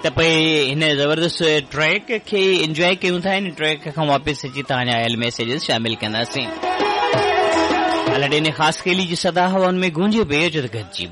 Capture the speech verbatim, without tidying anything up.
त भई हिन ज़बरदस्त ट्रैक खे एंजॉय कयूं था। हिन ट्रैक खां वापसि अची तव्हांजा आयल मैसेजेस शामिल कंदासीं। हलड़े ने ख़ासि केली जी सदा हवाउनि में गूंजे पई अचो त गॾिजी